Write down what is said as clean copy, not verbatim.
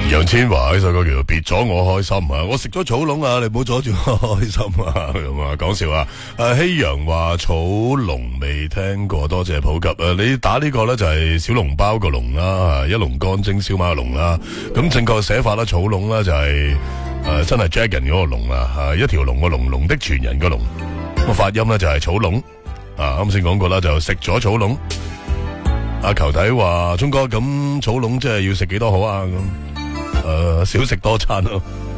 楊千嬅呢首歌叫做別咗我開心啊！我食咗草籠啊，你唔好阻住我開心啊！咁啊，講笑啊！希陽話草籠未聽過，多謝普及。你打呢個咧就係小籠包個籠啦，一籠乾蒸燒賣個籠啦。咁正確寫法咧，草籠咧就係真係 Dragon 嗰個籠啊，一條龍個龍，龍的傳人個龍。咁發音咧就係草籠啊！啱先講過啦，就食咗草籠。阿球弟話：聰哥咁草籠即係要食幾多好啊？咁少食多餐咯。